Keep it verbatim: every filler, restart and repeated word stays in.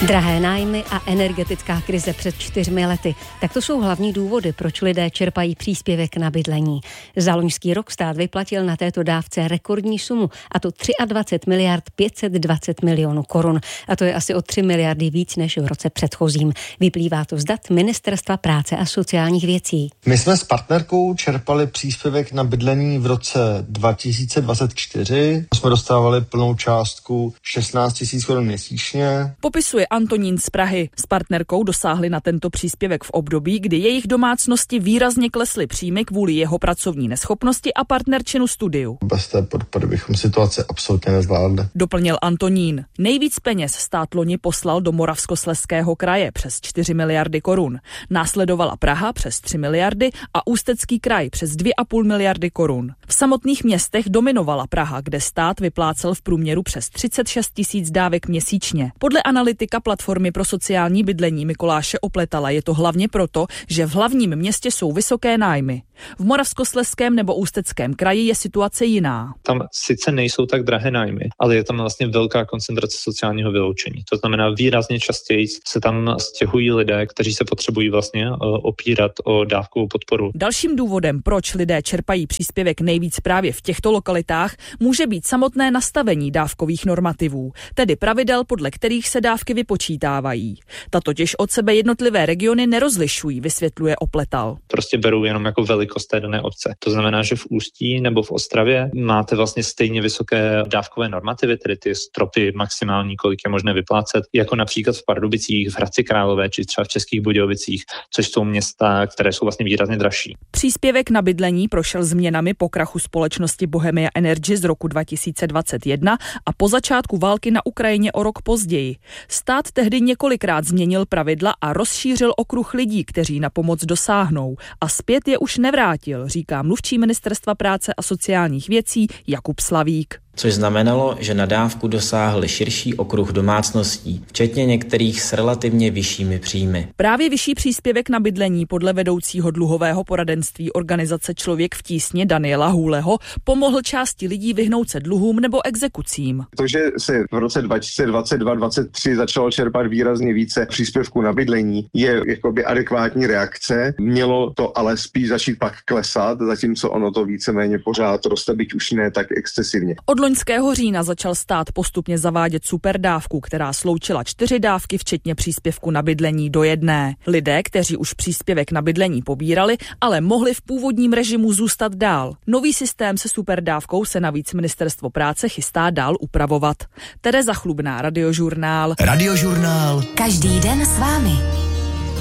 Drahé nájmy a energetická krize před čtyřmi lety. Tak to jsou hlavní důvody, proč lidé čerpají příspěvek na bydlení. Za loňský rok stát vyplatil na této dávce rekordní sumu, a to dvacet tři miliard pět set dvacet milionů korun. A to je asi o tři miliardy víc než v roce předchozím. Vyplývá to z dat Ministerstva práce a sociálních věcí. My jsme s partnerkou čerpali příspěvek na bydlení v roce dva tisíce dvacet čtyři. Jsme dostávali plnou částku šestnáct tisíc korun měsíčně. Popisuje Antonín z Prahy. S partnerkou dosáhli na tento příspěvek v období, kdy jejich domácnosti výrazně klesly příjmy kvůli jeho pracovní neschopnosti a partnerčinu studiu. Bez té podpory bychom situaci absolutně nezvládli. Doplnil Antonín. Nejvíc peněz stát loni poslal do Moravskoslezského kraje přes čtyři miliardy korun. Následovala Praha přes tři miliardy a Ústecký kraj přes dvě a půl miliardy korun. V samotných městech dominovala Praha, kde stát vyplácel v průměru přes třicet šest tisíc dávek měsíčně. Podle analytika platformy pro sociální bydlení Mikuláše Opletala je to hlavně proto, že v hlavním městě jsou vysoké nájmy. V Moravskoslezském nebo Ústeckém kraji je situace jiná. Tam sice nejsou tak drahé nájmy, ale je tam vlastně velká koncentrace sociálního vyloučení. To znamená, výrazně častěji se tam stěhují lidé, kteří se potřebují vlastně opírat o dávkovou podporu. Dalším důvodem, proč lidé čerpají příspěvek nejvíc právě v těchto lokalitách, může být samotné nastavení dávkových normativů, tedy pravidel, podle kterých se dávky vypočítávají. Ta totiž od sebe jednotlivé regiony nerozlišují, vysvětluje Opletal. Prostě berou jenom jako velikost té dané obce. To znamená, že v Ústí nebo v Ostravě máte vlastně stejně vysoké dávkové normativy, tedy ty stropy maximální, kolik je možné vyplácet, jako například v Pardubicích, v Hradci Králové či třeba v Českých Budějovicích, což jsou města, které jsou vlastně výrazně dražší. Příspěvek na bydlení prošel změnami po krachu společnosti Bohemia Energy z roku dva tisíce dvacet jedna a po začátku války na Ukrajině o rok později. Stát tehdy několikrát změnil pravidla a rozšířil okruh lidí, kteří na pomoc dosáhnou, a zpět je už nevrátil, říká mluvčí Ministerstva práce a sociálních věcí Jakub Slavík. Což znamenalo, že na dávku dosáhl širší okruh domácností, včetně některých s relativně vyššími příjmy. Právě vyšší příspěvek na bydlení podle vedoucího dluhového poradenství organizace Člověk v tísni Daniela Hůleho pomohl části lidí vyhnout se dluhům nebo exekucím. To, že se v roce dva tisíce dvacet dva dvacet tři začalo čerpat výrazně více příspěvků na bydlení, je jakoby adekvátní reakce. Mělo to ale spíš začít pak klesat, zatímco ono to víceméně pořád roste, byť už ne tak excesivně. Od loňského října začal stát postupně zavádět superdávku, která sloučila čtyři dávky včetně příspěvku na bydlení do jedné. Lidé, kteří už příspěvek na bydlení pobírali, ale mohli v původním režimu zůstat dál. Nový systém se superdávkou se navíc Ministerstvo práce chystá dál upravovat. Tereza Chlubná, Radiožurnál. Radiožurnál. Každý den s vámi.